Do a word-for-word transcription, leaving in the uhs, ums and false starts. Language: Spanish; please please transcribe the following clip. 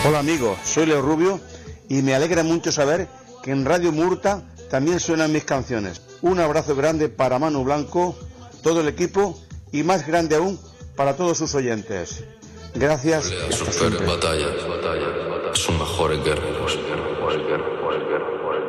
Hola amigos, soy Leo Rubio y me alegra mucho saber que en Radio Murta también suenan mis canciones. Un abrazo grande para Manu Blanco, todo el equipo y más grande aún para todos sus oyentes. Gracias. Sus peores batallas son mejores guerreros.